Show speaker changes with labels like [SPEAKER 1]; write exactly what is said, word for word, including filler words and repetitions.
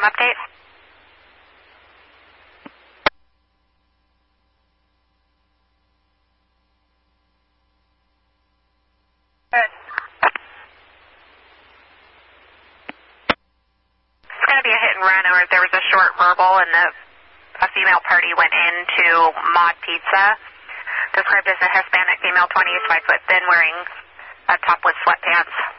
[SPEAKER 1] update. Good. It's going to be a hit and run, or there was a short verbal and the, a female party went into Mod Pizza, described as a Hispanic female, twenties, five foot thin, wearing a top with sweatpants.